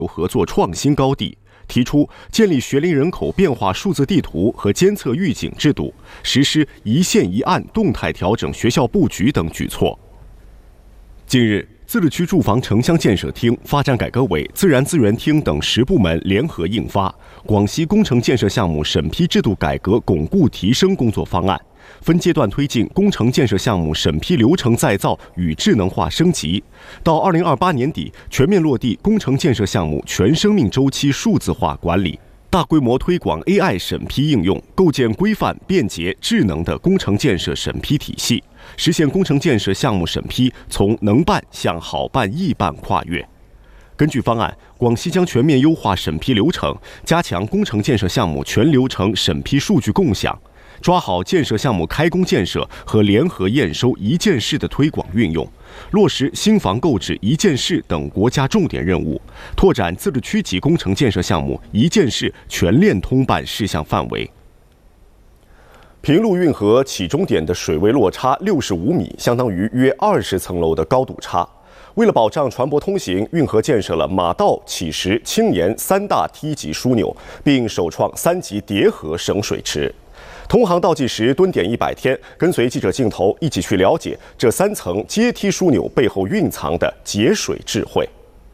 合作创新高地，提出建立学龄人口变化数字地图和监测预警制度，实施一县一案动态调整学校布局等举措。近日，自治区住房城乡建设厅、发展改革委、自然资源厅等10部门联合印发《广西工程建设项目审批制度改革巩固提升工作方案》，分阶段推进工程建设项目审批流程再造与智能化升级，到2028年底全面落地工程建设项目全生命周期数字化管理，大规模推广 AI 审批应用，构建规范、便捷、智能的工程建设审批体系，实现工程建设项目审批从能办向好办、易办跨越。根据方案，广西将全面优化审批流程，加强工程建设项目全流程审批数据共享，抓好建设项目开工建设和联合验收一件事的推广运用，落实新房购置一件事等国家重点任务，拓展自治区级工程建设项目一件事全链通办事项范围。平陆运河起终点的水位落差65米，相当于约20层楼的高度差。为了保障船舶通行，运河建设了马道、起石、青岩3大梯级枢纽，并首创3级叠合省水池。通航倒计时蹲点100天，跟随记者镜头一起去了解这3层阶梯枢纽背后蕴藏的节水智慧。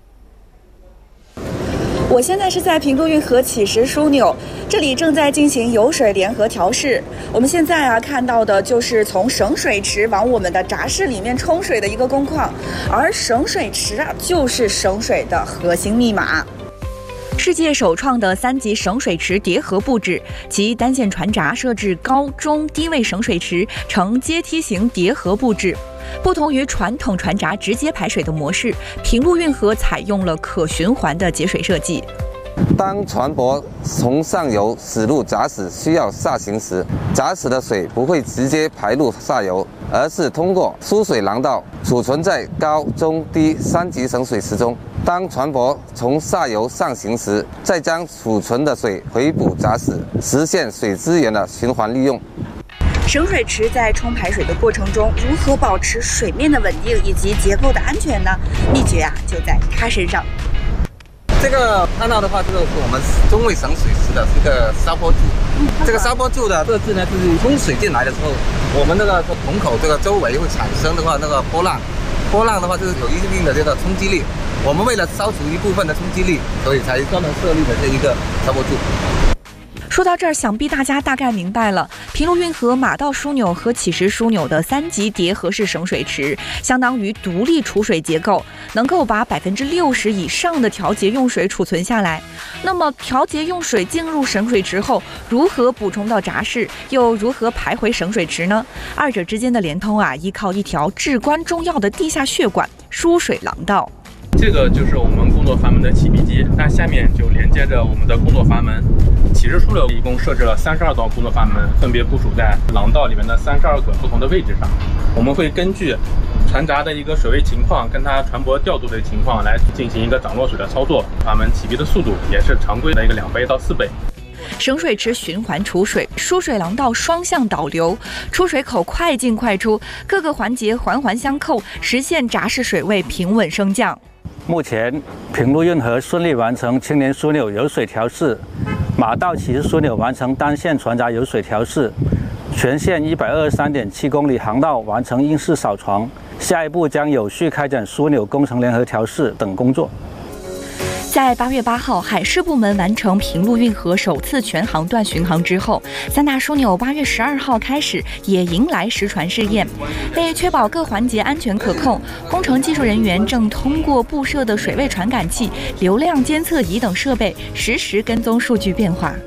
我现在是在平陆运河起石枢纽，这里正在进行油水联合调试。我们现在看到的就是从省水池往我们的闸室里面冲水的一个工况，而省水池就是省水的核心密码。世界首创的3级省水池叠合布置，其单线船闸设置高、中、低位省水池，呈阶梯型叠合布置。不同于传统船闸直接排水的模式，平陆运河采用了可循环的节水设计。 当船舶从上游驶入闸室需要下行时，闸室的水不会直接排入下游，而是通过输水廊道储存在高、中、低3级省水池中。当船舶从下游上行时，再将储存的水回补闸室，实现水资源的循环利用。 省水池在冲排水的过程中，如何保持水面的稳定以及结构的安全呢？秘诀就在它身上。 这个看到的话，这个是我们中位省水池的这个烧波柱。这个烧波柱的设置呢，就是冲水进来的时候，我们这个孔口这个周围会产生的话那个波浪，波浪的话就是有一定的这个冲击力。我们为了消除一部分的冲击力，所以才专门设立的这一个烧波柱。 说到这儿，想必大家大概明白了，平陆运河马道枢纽和起石枢纽的3级叠合式省水池，相当于独立储水结构，能够把60%以上的调节用水储存下来。那么，调节用水进入省水池后，如何补充到闸室，又如何排回省水池呢？二者之间的连通依靠一条至关重要的地下血管——输水廊道。 这个就是我们工作阀门的启闭机，那下面就连接着我们的工作阀门。起石枢纽一共设置了32道工作阀门，分别部署在廊道里面的32个不同的位置上。我们会根据船闸的一个水位情况，跟它船舶调度的情况来进行一个涨落水的操作。阀门启闭的速度也是常规的一个2倍到4倍。 省水池循环储水，输水廊道双向导流，出水口快进快出，各个环节环环相扣，实现闸室水位平稳升降。 目前，平陆运河顺利完成青年枢纽油水调试，马道起石枢纽完成单线船闸油水调试，全线123.7公里航道完成应试扫床，下一步将有序开展枢纽工程联合调试等工作。 在8月8号，海事部门完成平陆运河首次全航段巡航之后，3大枢纽8月12号开始也迎来实船试验。为确保各环节安全可控，工程技术人员正通过布设的水位传感器、流量监测仪等设备，实时跟踪数据变化。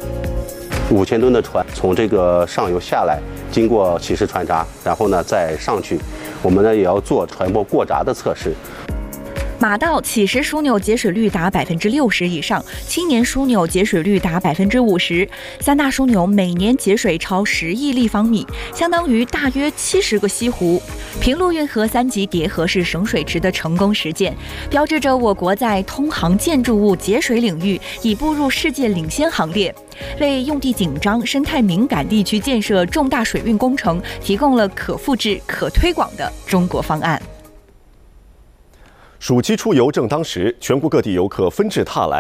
5000吨的船从这个上游下来，经过起石船闸，然后呢再上去，我们呢也要做船舶过闸的测试。 马道起石枢纽节水率达60%以上，青年枢纽节水率达50%，3大枢纽每年节水超10亿立方米，相当于大约70个西湖。平陆运河3级叠合式省水池的成功实践，标志着我国在通航建筑物节水领域已步入世界领先行列，为用地紧张、生态敏感地区建设重大水运工程提供了可复制、可推广的中国方案。 暑期出游正当时，全国各地游客纷至沓来。